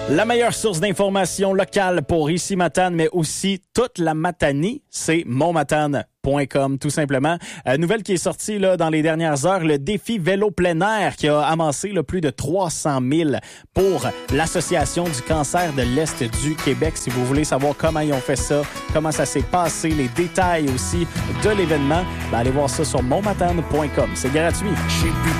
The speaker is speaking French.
La meilleure source d'information locale pour ici Matane, mais aussi toute la Matanie, c'est monmatane.com, tout simplement. Nouvelle qui est sortie là, dans les dernières heures, le défi vélo plein air qui a amassé là, plus de 300 000 pour l'Association du cancer de l'Est du Québec. Si vous voulez savoir comment ils ont fait ça, comment ça s'est passé, les détails aussi de l'événement, allez voir ça sur monmatane.com. C'est gratuit.